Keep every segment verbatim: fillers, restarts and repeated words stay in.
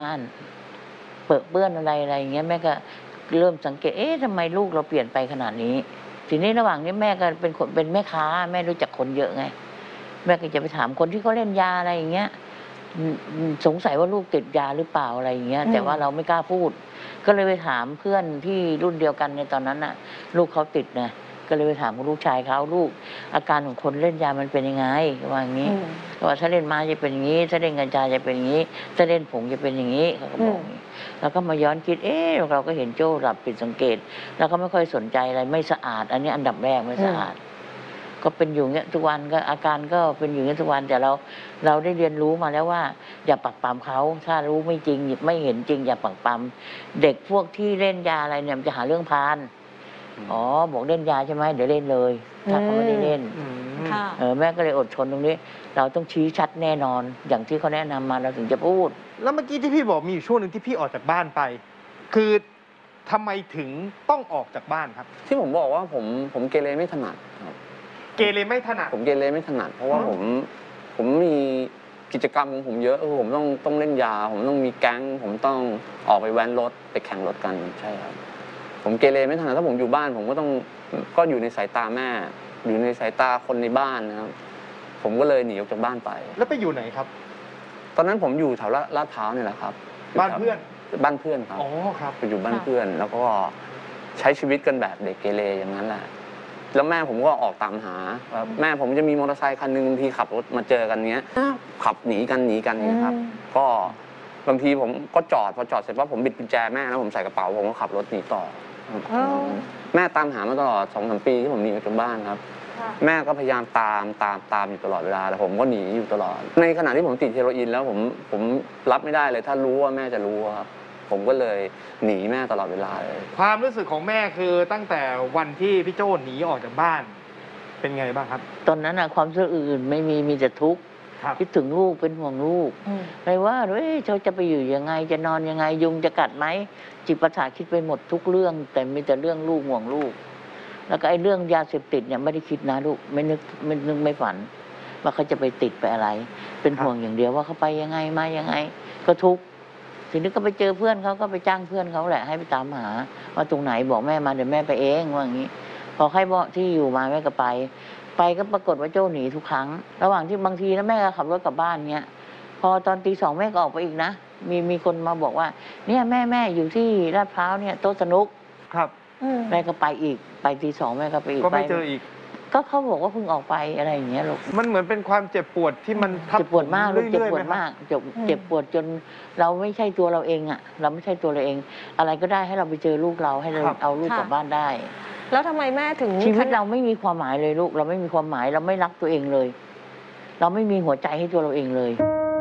บ้านเปรอะเปื้อนอะไรอะไรอย่างเงี้ยแม่ก็เริ่มสังเกตเอ๊ะทำไมลูกเราเปลี่ยนไปขนาดนี้ทีนี้ระหว่างนี้แม่ก็เป็นคนเป็นแม่ค้าแม่รู้จักคนเยอะไงแม่ก็จะไปถามคนที่เขาเล่นยาอะไรอย่างเงี้ยสงสัยว่าลูกติดยาหรือเปล่าอะไรอย่างเงี้ยแต่ว่าเราไม่กล้าพูดก็เลยไปถามเพื่อนที่รุ่นเดียวกันในตอนนั้นน่ะลูกเขาติดนะก็เลยไปถามลูกชายเขาลูกอาการของคนเล่นยามันเป็นยังไงว่าอย่างนี้ว่าถ้าเล่นไม้จะเป็นอย่างนี้ถ้าเล่นกัญชาจะเป็นอย่างนี้ถ้าเล่นผงจะเป็นอย่างนี้เขาก็บอกอย่างนี้แล้วก็มาย้อนคิดเอ๊ะเราก็เห็นโจ้หลับผิดสังเกตแล้วก็ไม่ค่อยสนใจอะไรไม่สะอาดอันนี้อันดับแรกไม่สะอาดก็เป็นอยู่เงี้ยทุกวันก็อาการก็เป็นอยู่เงี้ยทุกวันแต่เราเราได้เรียนรู้มาแล้วว่าอย่าปักปามเขาถ้ารู้ไม่จริงไม่เห็นจริงอย่าปักปามเด็กพวกที่เล่นยาอะไรเนี่ยมันจะหาเรื่องพานอ๋อบอกเล่นยาใช่ไหมเดี๋ยวเล่นเลยถ้าเขาไม่ได้เล่นเออแม่ก็เลยอดทนตรงนี้เราต้องชี้ชัดแน่นอนอย่างที่เขาแนะนำมาเราถึงจะพูดแล้วเมื่อกี้ที่พี่บอกมีอยู่ช่วงหนึ่งที่พี่ออกจากบ้านไป คือทำไมถึงต้องออกจากบ้านครับที่ผมบอกว่าผมผมเกเรไม่ถนัดครับเกเรไม่ถนัดผมเกเรไม่ถนัดเพราะว่าผมผมมีกิจกรรมของผมเยอะเออผมต้องต้องเล่นยาผมต้องมีแก๊งผมต้องออกไปแว้นรถไปแข่งรถกันใช่ครับผมเกเรไม่ถนัดถ้าผมอยู่บ้านผมก็ต้องก็อยู่ในสายตาแม่อยู่ในสายตาคนในบ้านนะครับผมก็เลยหนีออกจากบ้านไปแล้วไปอยู่ไหนครับตอนนั้นผมอยู่แถวลาดพร้าวนี่แหละครับบ้านเพื่อนบ้านเพื่อนครับอ๋อครับไปอยู่บ้านเพื่อนแล้วก็ใช้ชีวิตกันแบบเด็กเกเรอย่างนั้นแหละแล้วแม่ผมก็ออกตามหาแม่ผมจะมีมอเตอร์ไซค์คันนึงบางทีขับรถมาเจอกันเนี้ยขับหนีกันหนีกันนี้ครับก็บางทีผมก็จอดพอจอดเสร็จว่าผมบิดกุญแจแม่แล้วผมใส่กระเป๋าผมก็ขับรถหนีต่อแม่ตามหามาตลอดสองสามปีที่ผมหนีออกจากบ้านครับแม่ก็พยายามตามตามตามอยู่ตลอดเวลาแต่ผมก็หนีอยู่ตลอดในขณะที่ผมติดเฮโรอีนแล้วผมผมรับไม่ได้เลยถ้ารู้ว่าแม่จะรู้ครับผมก็เลยหนีแม่ตลอดเวลาเลยความรู้สึกของแม่คือตั้งแต่วันที่พี่โจ้หนีออกจากบ้านเป็นไงบ้างครับตอนนั้นอะความรู้สึกอื่นไม่มีมีแต่ทุกข์คิดถึงลูกเป็นห่วงลูกไม่ว่าเฮ้ยเขาจะไปอยู่ยังไงจะนอนยังไงยุงจะกัดไหมจิตประสาทคิดไปหมดทุกเรื่องแต่มีแต่เรื่องลูกห่วงลูกแล้วก็ไอ้เรื่องยาเสพติดเนี่ยไม่ได้คิดนะลูกไม่นึกไม่นึกไม่ฝันว่าเขาจะไปติดไปอะไรเป็นห่วงอย่างเดียวว่าเขาไปยังไงมายังไงก็ทุกข์ทีนี้ก็ไปเจอเพื่อนเขาก็ไปจ้างเพื่อนเขาแหละให้ไปตามหาว่าตรงไหนบอกแม่มาเดี๋ยวแม่ไปเองว่าอย่างนี้พอให้บอกที่อยู่มาแม่ก็ไปไปก็ปรากฏว่าโจ้หนีทุกครั้งระหว่างที่บางทีนะแม่ก็ขับรถกลับบ้านเงี้ยพอตอนตีสองแม่ก็ออกไปอีกนะมีมีคนมาบอกว่าเนี่ยแม่แม่อยู่ที่ลาดพร้าวเนี่ยโต๊ะสนุกครับแม่ก็ไปอีกไปตีสองแม่ก็ไปอีกก็ไม่เจออีกก็เขาบอกว่าเพิ่งออกไปอะไรอย่างเงี้ยลูกมันเหมือนเป็นความเจ็บปวดที่มันเจ็บปวดมากลูกเจ็บปวดมากเจ็บเจ็บปวดจนเราไม่ใช่ตัวเราเองอ่ะเราไม่ใช่ตัวเราเองอะไรก็ได้ให้เราไปเจอลูกเราให้เราเอาลูกกลับบ้านได้แล้วทำไมแม่ถึงชีวิตเราไม่มีความหมายเลยลูกเราไม่มีความหมายเราไม่รักตัวเองเลยเราไม่มีหัวใจให้ตัวเราเองเลย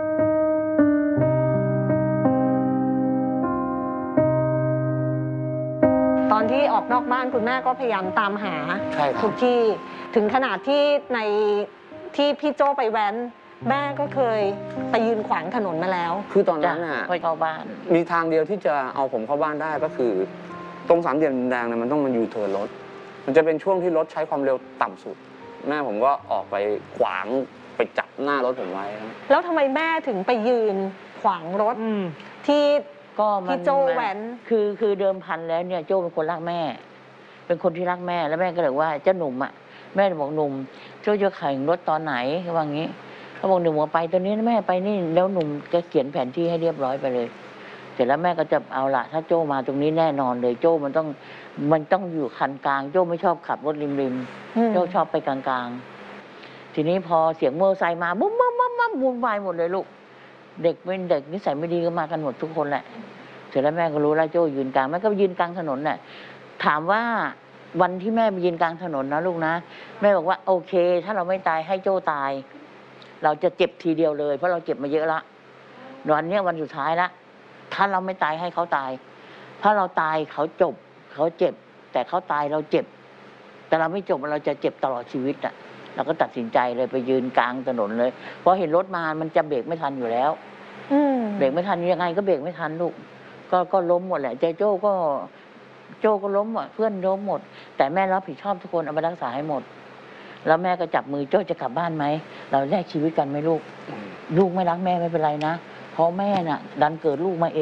ตอนที่ออกนอกบ้านคุณแม่ก็พยายามตามหาทุกที่ถึงขนาดที่ในที่พี่โจ้ไปแว้นแม่ก็เคยไปยืนขวางถนนมาแล้วคือตอนนั้นน่ะเข้าบ้านมีทางเดียวที่จะเอาผมเข้าบ้านได้ก็คือตรงสามเหลี่ยมดินแดงเนี่ยมันต้องมันยูเทิร์นรถมันจะเป็นช่วงที่รถใช้ความเร็วต่ำสุดแม่ผมก็ออกไปขวางไปจับหน้ารถผมไว้แล้วทำไมแม่ถึงไปยืนขวางรถที่ก็พี่โจ้แว้นคือคือเดิมพันแล้วเนี่ยโจ้เป็นคนรักแม่เป็นคนที่รักแม่แล้วแม่ก็เลยว่าเจ้าหนุ่มอ่ะแม่บอกหนุ่มโจ้จะแข่งรถตอนไหนเขาว่างี้เขาบอกหนุ่มว่าไปตอนนี้แม่ไปนี่แล้วหนุ่มจะเขียนแผนที่ให้เรียบร้อยไปเลยเสร็จแล้วแม่ก็จะเอาละถ้าโจ้มาตรงนี้แน่นอนเลยโจ้มันต้องมันต้องอยู่คันกลางโจ้ไม่ชอบขับรถริมริมโจ้ชอบไปกลางๆทีนี้พอเสียงมอเตอร์ไซค์มาบุ้มบุ้มบุ้มบุ้มวุ่นวายหมดเลยลูกเด็กเป็นเด็กนิสัยไม่ดีก็มากันหมดทุกคนแหละเสร็จแล้วแม่ก็รู้แล้วโจ้ยืนกลางแม่ก็ยืนกลางถนนน่ะถามว่าวันที่แม่ไปยืนกลางถนนนะลูกนะแม่บอกว่าโอเคถ้าเราไม่ตายให้โจ้ตายเราจะเจ็บทีเดียวเลยเพราะเราเจ็บมาเยอะละวันนี้วันสุดท้ายละถ้าเราไม่ตายให้เขาตายถ้าเราตายเขาจบเขาเจ็บแต่เขาตายเราเจ็บแต่เราไม่จบเราจะเจ็บตลอดชีวิตอ่ะเราก็ตัดสินใจเลยไปยืนกลางถนนเลยพอเห็นรถมามันจะเบรกไม่ทันอยู่แล้วเบรกไม่ทันยังไงก็เบรกไม่ทันลูกก็ก็ล้มหมดแหละเจโจ้ก็โจ้ก็ล้มหมดเพื่อนล้มหมดแต่แม่รับผิดชอบทุกคนเอาไปรักษาให้หมดแล้วแม่ก็จับมือโจ้จะกลับบ้านไหมเราแลกชีวิตกันไหมลูกลูกไม่รักแม่ไม่เป็นไรนะเพราะแม่น่ะ ดันเกิดลูกมาเอง